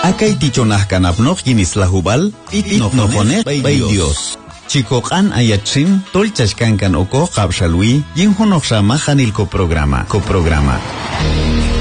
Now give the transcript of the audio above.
Akay tichonah kanapnoq yinislahubal, itnojonek bay Dios. Chikoqan ayatsin, tolchashkankan oko qabshalwi, yinhonoq shamahanilko programa.